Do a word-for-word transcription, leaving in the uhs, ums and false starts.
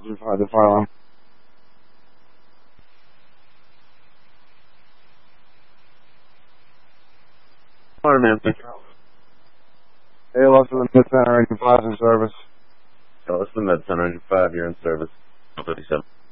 The fire alarm. Morning, Nancy. Hey, lost in the Mid Center, engine five in service. Oh, it's the Med Center, engine five, you're in service. fifty-seven.